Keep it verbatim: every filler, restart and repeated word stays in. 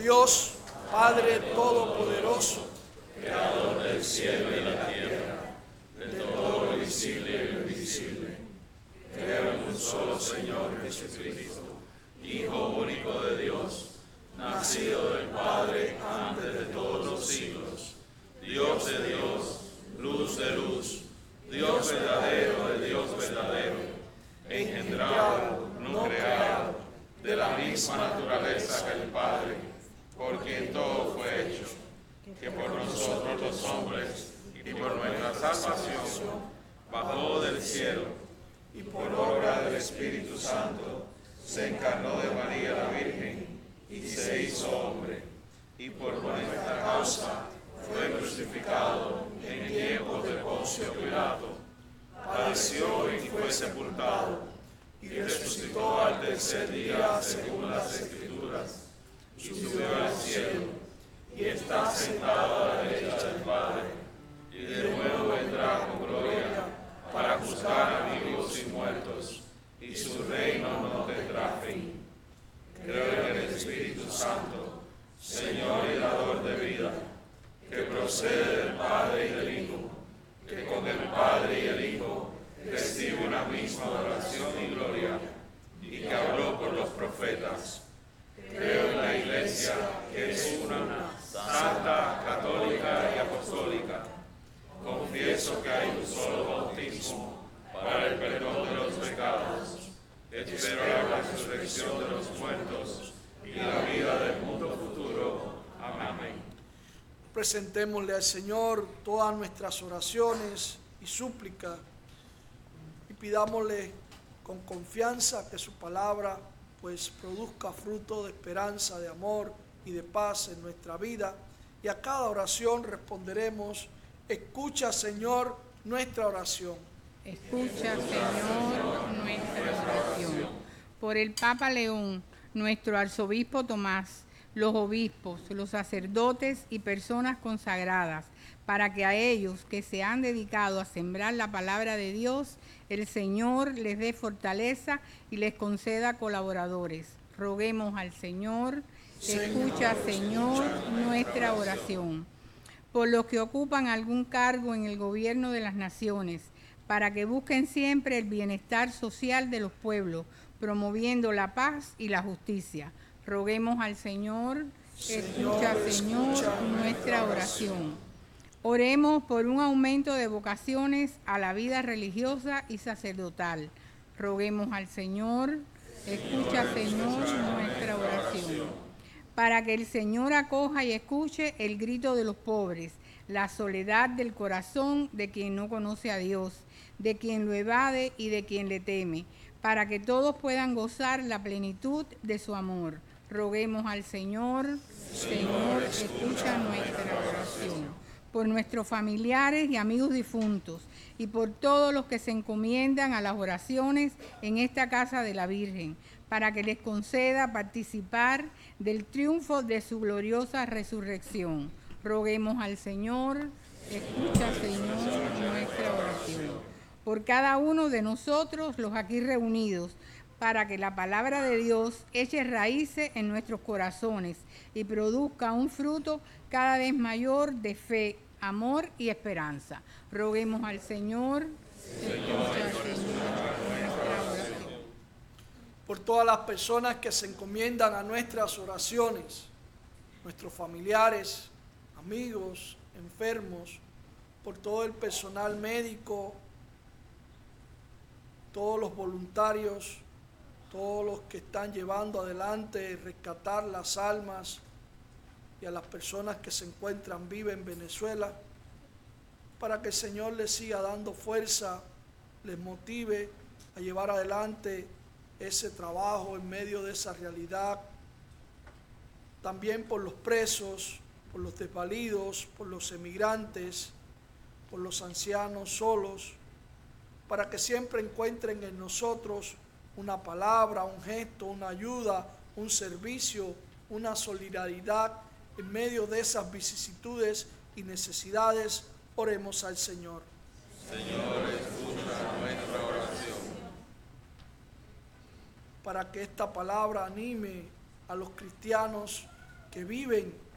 Dios, Padre Todopoderoso, Creador del cielo y la tierra, de todo lo visible y lo invisible, creo en un solo Señor Jesucristo, Hijo único de Dios, nacido del Padre antes de todos los siglos, Dios de Dios, luz de luz, Dios verdadero de Dios verdadero, engendrado, no creado, de la misma naturaleza que el Padre, por quien todo fue hecho, que por nosotros los hombres y por nuestra salvación bajó del cielo y por obra del Espíritu Santo se encarnó de María la Virgen y se hizo hombre, y por nuestra causa fue crucificado en tiempos de Poncio Pilato, padeció y fue sepultado, y resucitó al tercer día según las Escrituras, y subió al cielo, y está sentado a la derecha del Padre, y de nuevo vendrá con gloria para juzgar a vivos y muertos, y su reino no tendrá fin. Creo en el Espíritu Santo, Señor y dador de vida, que procede del Padre y del Hijo, que con el Padre y el Hijo recibe una misma adoración y gloria, y que habló por los profetas. Creo en la Iglesia, que es una, santa, católica y apostólica. Confieso que hay un solo bautismo para el perdón de los pecados. Espero la resurrección de los muertos y la vida del mundo futuro. Amén. Presentémosle al Señor todas nuestras oraciones y súplicas y pidámosle con confianza que su palabra pues produzca fruto de esperanza, de amor y de paz en nuestra vida. Y a cada oración responderemos: escucha, Señor, nuestra oración. Escucha, Señor, nuestra oración. Por el Papa León, nuestro arzobispo Tomás, los obispos, los sacerdotes y personas consagradas, para que a ellos que se han dedicado a sembrar la palabra de Dios, el Señor les dé fortaleza y les conceda colaboradores. Roguemos al Señor. Escucha, Señor, nuestra oración. Por los que ocupan algún cargo en el gobierno de las naciones, para que busquen siempre el bienestar social de los pueblos, promoviendo la paz y la justicia. Roguemos al Señor. Escucha, Señor, nuestra oración. Oremos por un aumento de vocaciones a la vida religiosa y sacerdotal. Roguemos al Señor. Escucha, Señor, nuestra oración. Para que el Señor acoja y escuche el grito de los pobres, la soledad del corazón de quien no conoce a Dios, de quien lo evade y de quien le teme, para que todos puedan gozar la plenitud de su amor. Roguemos al Señor. Señor, escucha nuestra oración. Por nuestros familiares y amigos difuntos, y por todos los que se encomiendan a las oraciones en esta casa de la Virgen, para que les conceda participar del triunfo de su gloriosa resurrección. Roguemos al Señor. Escucha, Señor, nuestra oración. Por cada uno de nosotros, los aquí reunidos, para que la palabra de Dios eche raíces en nuestros corazones y produzca un fruto cada vez mayor de fe, amor y esperanza. Roguemos al Señor. Escucha, Señor, nuestra oración. Por todas las personas que se encomiendan a nuestras oraciones, nuestros familiares, amigos, enfermos, por todo el personal médico, todos los voluntarios, todos los que están llevando adelante rescatar las almas y a las personas que se encuentran vivas en Venezuela, para que el Señor les siga dando fuerza, les motive a llevar adelante ese trabajo en medio de esa realidad. También por los presos, por los desvalidos, por los emigrantes, por los ancianos solos, para que siempre encuentren en nosotros una palabra, un gesto, una ayuda, un servicio, una solidaridad en medio de esas vicisitudes y necesidades. Oremos al Señor. Señor, escucha nuestra oración. Para que esta palabra anime a los cristianos que viven